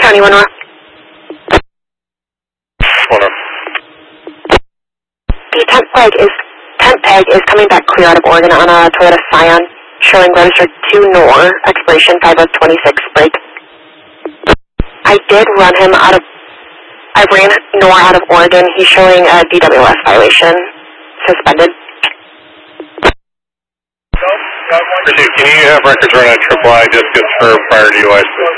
County 1 North. The temp peg is coming back clear out of Oregon on a Toyota Scion, showing registered to NOR, expiration 5/26 break. I ran NOR out of Oregon. He's showing a DWS violation, suspended. Can you have records run at Triple I just for prior DUIs?